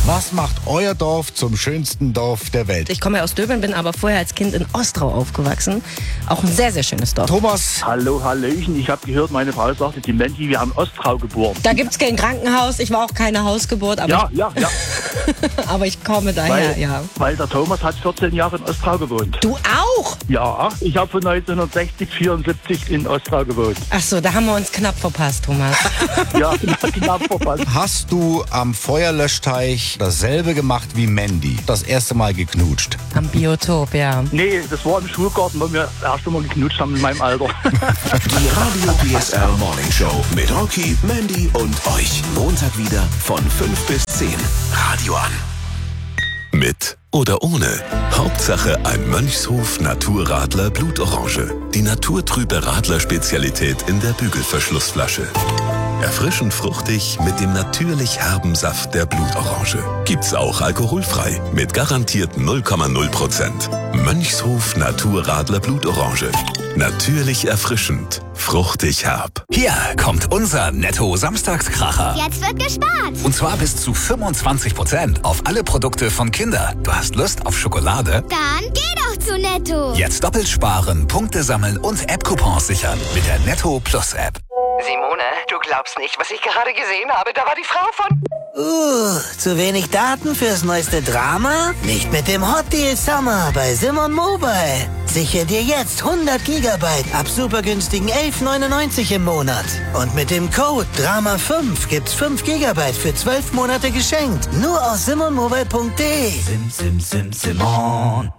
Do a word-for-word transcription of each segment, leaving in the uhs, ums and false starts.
Was macht euer Dorf zum schönsten Dorf der Welt? Ich komme ja aus Döbeln, bin aber vorher als Kind in Ostrau aufgewachsen. Auch ein sehr, sehr schönes Dorf. Thomas. Hallo, Hallöchen. Ich habe gehört, meine Frau sagte, die Menti, wir haben Ostrau geboren. Da gibt es kein Krankenhaus. Ich war auch keine Hausgeburt. Aber ja, ich, ja, ja. aber ich komme daher, weil, ja. Weil der Thomas hat vierzehn Jahre in Ostrau gewohnt. Du auch? Ja, ich habe von neunzehnhundertsechzig, vierundsiebzig in Ostrau gewohnt. Ach so, da haben wir uns knapp verpasst, Thomas. Ja, knapp verpasst. Hast du am Feuerlöschteich dasselbe gemacht wie Mandy? Das erste Mal geknutscht? Am Biotop, ja. Nee, das war im Schulgarten, wo wir das erste Mal geknutscht haben in meinem Alter. Die Radio P S R Morning Show mit Rocky, Mandy und euch. Montag wieder von fünf bis zehn. Radio an. Mit oder ohne. Hauptsache ein Mönchshof Naturradler Blutorange. Die naturtrübe Radler-Spezialität in der Bügelverschlussflasche. Erfrischend fruchtig mit dem natürlich herben Saft der Blutorange. Gibt's auch alkoholfrei mit garantiert null Komma null Prozent. Mönchshof Naturradler Blutorange. Natürlich erfrischend, fruchtig herb. Hier kommt unser Netto-Samstagskracher. Jetzt wird gespart. Und zwar bis zu fünfundzwanzig Prozent auf alle Produkte von Kinder. Du hast Lust auf Schokolade? Dann geh doch zu Netto. Jetzt doppelt sparen, Punkte sammeln und App-Coupons sichern mit der Netto Plus App. Simone, du glaubst nicht, was ich gerade gesehen habe. Da war die Frau von... Uh, zu wenig Daten fürs neueste Drama? Nicht mit dem Hot Deal Summer bei Simon Mobile. Sichere dir jetzt hundert Gigabyte ab super günstigen elf neunundneunzig im Monat. Und mit dem Code Drama fünf gibt's fünf Gigabyte für zwölf Monate geschenkt. Nur aus simonmobile punkt de. Sim, sim, sim, Simon.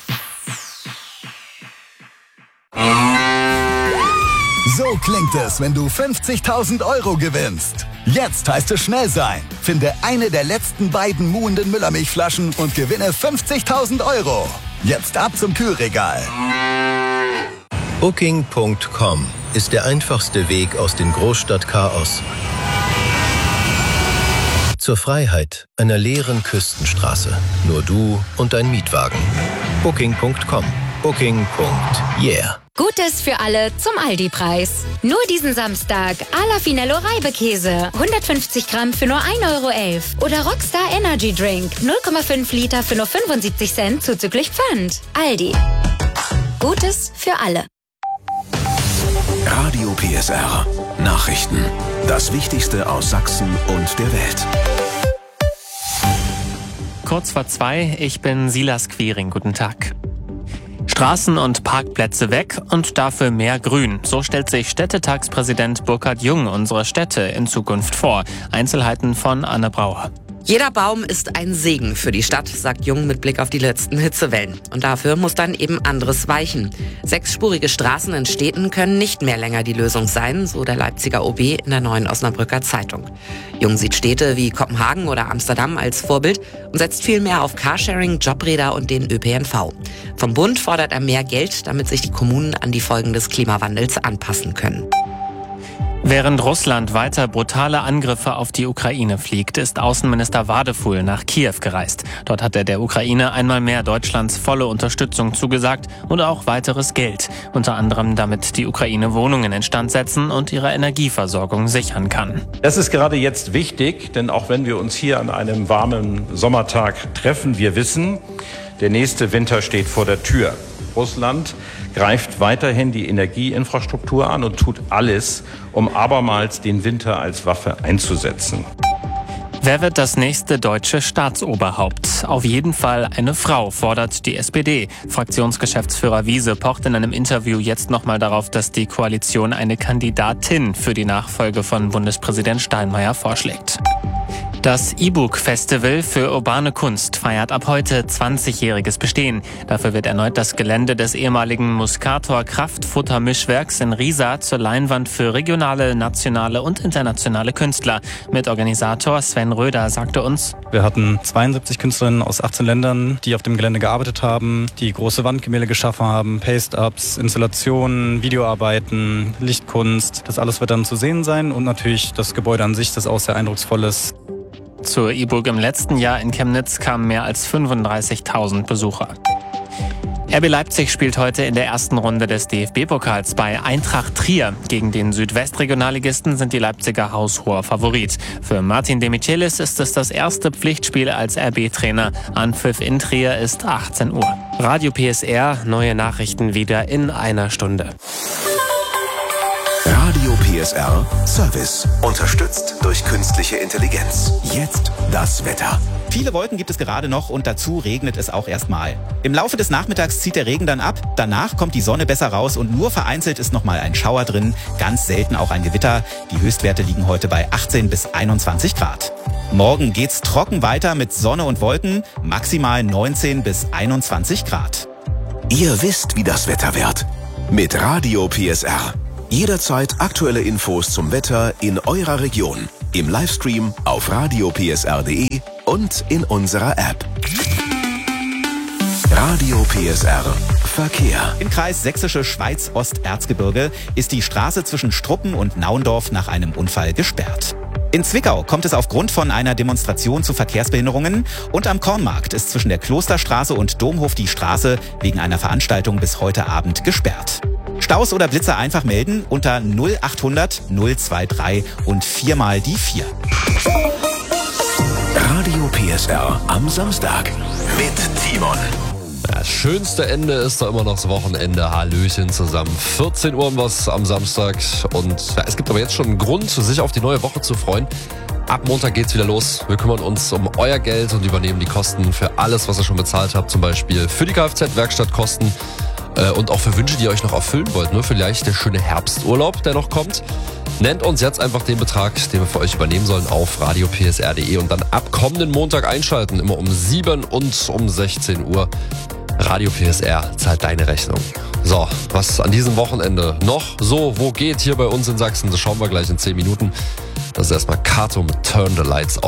So klingt es, wenn du fünfzigtausend Euro gewinnst. Jetzt heißt es schnell sein. Finde eine der letzten beiden muhenden Müllermilchflaschen und gewinne fünfzigtausend Euro. Jetzt ab zum Kühlregal. Booking Punkt com ist der einfachste Weg aus dem Großstadtchaos zur Freiheit einer leeren Küstenstraße. Nur du und dein Mietwagen. Booking Punkt com. Booking. Yeah. Gutes für alle zum Aldi-Preis. Nur diesen Samstag Ala Finello Reibekäse. hundertfünfzig Gramm für nur ein Euro elf. Oder Rockstar Energy Drink. null Komma fünf Liter für nur fünfundsiebzig Cent zuzüglich Pfand. Aldi. Gutes für alle. Radio P S R. Nachrichten. Das Wichtigste aus Sachsen und der Welt. Kurz vor zwei, ich bin Silas Quiring. Guten Tag. Straßen und Parkplätze weg und dafür mehr Grün. So stellt sich Städtetagspräsident Burkhard Jung unsere Städte in Zukunft vor. Einzelheiten von Anne Brauer. Jeder Baum ist ein Segen für die Stadt, sagt Jung mit Blick auf die letzten Hitzewellen. Und dafür muss dann eben anderes weichen. Sechsspurige Straßen in Städten können nicht mehr länger die Lösung sein, so der Leipziger O B in der Neuen Osnabrücker Zeitung. Jung sieht Städte wie Kopenhagen oder Amsterdam als Vorbild und setzt viel mehr auf Carsharing, Jobräder und den Ö P N V. Vom Bund fordert er mehr Geld, damit sich die Kommunen an die Folgen des Klimawandels anpassen können. Während Russland weiter brutale Angriffe auf die Ukraine fliegt, ist Außenminister Wadefuhl nach Kiew gereist. Dort hat er der Ukraine einmal mehr Deutschlands volle Unterstützung zugesagt und auch weiteres Geld. Unter anderem, damit die Ukraine Wohnungen instand setzen und ihre Energieversorgung sichern kann. Das ist gerade jetzt wichtig, denn auch wenn wir uns hier an einem warmen Sommertag treffen, wir wissen, der nächste Winter steht vor der Tür. Russland greift weiterhin die Energieinfrastruktur an und tut alles, um abermals den Winter als Waffe einzusetzen. Wer wird das nächste deutsche Staatsoberhaupt? Auf jeden Fall eine Frau, fordert die S P D. Fraktionsgeschäftsführer Wiese pocht in einem Interview jetzt nochmal darauf, dass die Koalition eine Kandidatin für die Nachfolge von Bundespräsident Steinmeier vorschlägt. Das E-Book-Festival für urbane Kunst feiert ab heute zwanzigjähriges Bestehen. Dafür wird erneut das Gelände des ehemaligen Muscator Kraftfutter-Mischwerks in Riesa zur Leinwand für regionale, nationale und internationale Künstler. Mitorganisator Sven Röder sagte uns: Wir hatten zweiundsiebzig Künstlerinnen aus achtzehn Ländern, die auf dem Gelände gearbeitet haben, die große Wandgemälde geschaffen haben, Paste-Ups, Installationen, Videoarbeiten, Lichtkunst. Das alles wird dann zu sehen sein und natürlich das Gebäude an sich, das auch sehr eindrucksvoll ist. Zur E-Book im letzten Jahr in Chemnitz kamen mehr als fünfunddreißigtausend Besucher. R B Leipzig spielt heute in der ersten Runde des D F B-Pokals bei Eintracht Trier. Gegen den Südwestregionalligisten sind die Leipziger haushoher Favorit. Für Martin Demichelis ist es das erste Pflichtspiel als R B-Trainer. Anpfiff in Trier ist achtzehn Uhr. Radio P S R, neue Nachrichten wieder in einer Stunde. Radio P S R Service. Unterstützt durch künstliche Intelligenz. Jetzt das Wetter. Viele Wolken gibt es gerade noch und dazu regnet es auch erstmal. Im Laufe des Nachmittags zieht der Regen dann ab, danach kommt die Sonne besser raus und nur vereinzelt ist nochmal ein Schauer drin, ganz selten auch ein Gewitter. Die Höchstwerte liegen heute bei achtzehn bis einundzwanzig Grad. Morgen geht's trocken weiter mit Sonne und Wolken, maximal neunzehn bis einundzwanzig Grad. Ihr wisst, wie das Wetter wird. Mit Radio P S R. Jederzeit aktuelle Infos zum Wetter in eurer Region. Im Livestream auf radio p s r punkt d e und in unserer App. Radio P S R Verkehr. Im Kreis Sächsische Schweiz-Osterzgebirge ist die Straße zwischen Struppen und Naundorf nach einem Unfall gesperrt. In Zwickau kommt es aufgrund von einer Demonstration zu Verkehrsbehinderungen und am Kornmarkt ist zwischen der Klosterstraße und Domhof die Straße wegen einer Veranstaltung bis heute Abend gesperrt. Staus oder Blitzer einfach melden unter null achthundert null dreiundzwanzig und viermal die vier. Radio P S R am Samstag mit Timon. Das schönste Ende ist da immer noch das Wochenende. Hallöchen zusammen. vierzehn Uhr was am Samstag. Und ja, es gibt aber jetzt schon einen Grund, sich auf die neue Woche zu freuen. Ab Montag geht's wieder los. Wir kümmern uns um euer Geld und übernehmen die Kosten für alles, was ihr schon bezahlt habt. Zum Beispiel für die Kfz-Werkstattkosten. Und auch für Wünsche, die ihr euch noch erfüllen wollt. Ne? Vielleicht der schöne Herbsturlaub, der noch kommt. Nennt uns jetzt einfach den Betrag, den wir für euch übernehmen sollen, auf radio p s r punkt d e und dann ab kommenden Montag einschalten. Immer um sieben und um sechzehn Uhr. Radio P S R zahlt deine Rechnung. So, was an diesem Wochenende noch so wo geht hier bei uns in Sachsen, das schauen wir gleich in zehn Minuten. Das ist erstmal Kato mit Turn the Lights Off.